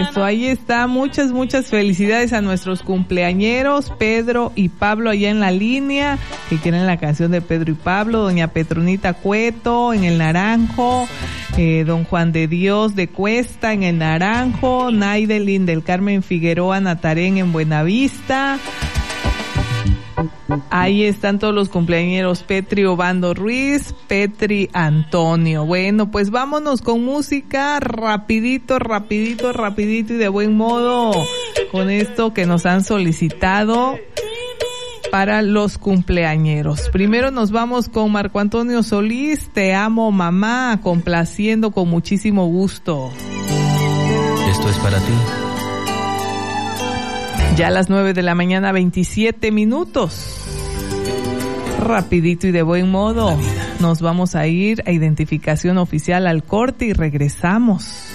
Eso, ahí está. Muchas felicidades a nuestros cumpleañeros, Pedro y Pablo allá en la línea, que quieren la canción de Pedro y Pablo, doña Petronita Cueto en el Naranjo, don Juan de Dios de Cuesta en el Naranjo, Naidelin del Carmen Figueroa Natarén en Buenavista. Ahí están todos los cumpleañeros, Petri Obando Ruiz, Petri Antonio. Bueno, pues vámonos con música rapidito y de buen modo con esto que nos han solicitado para los cumpleañeros. Primero nos vamos con Marco Antonio Solís, Te amo mamá, complaciendo con muchísimo gusto. Esto es para ti. Ya a las 9 de la mañana, 27 minutos. Rapidito y de buen modo. Nos vamos a ir a identificación oficial al corte y regresamos.